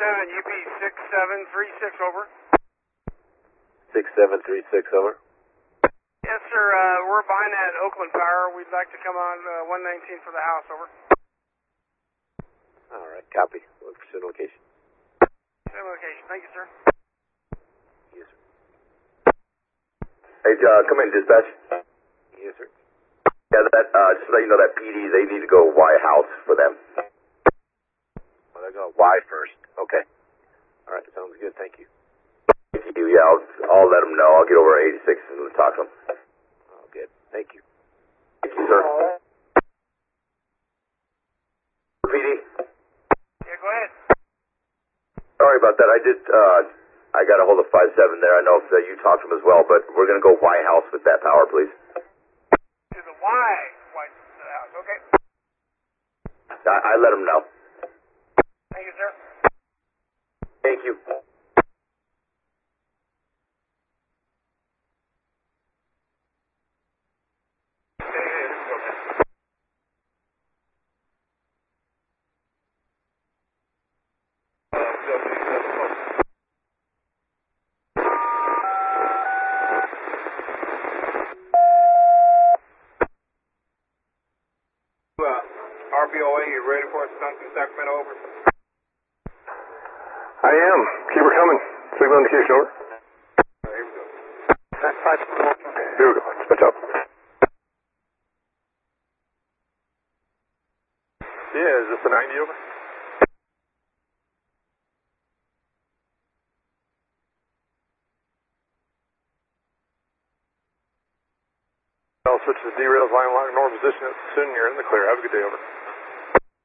UP 6736, over. 6736, over. Yes, sir. We're behind that Oakland Power. We'd like to come on 119 for the house, over. All right, copy. Look for send location. Same location. Thank you, sir. Yes, sir. Hey, come in, dispatch. Yes, sir. Yeah, that, just to let you know that PD, they need to go Y house for them. Well, they're going Y first. Okay. All right, sounds good. Thank you. Thank you. Yeah, I'll let them know. I'll get over 86 and talk to them. Oh, good. Thank you. Thank you, sir. PD? Yeah, go ahead. Sorry about that. I got a hold of 57 there. I know if you talked to him as well, but we're going to go Y house with that power, please. To the Y to the house. Okay. I let him know. Thank you, sir. Thank you. RPOA, you ready for us to come to Sacramento, over? I am. Keep her coming. Signal indication, over. Here we go. Here we go. Dispatch up. Yeah, is this the 90, over? I'll switch to the derails line lock normal position. Soon you're in the clear. Have a good day, over.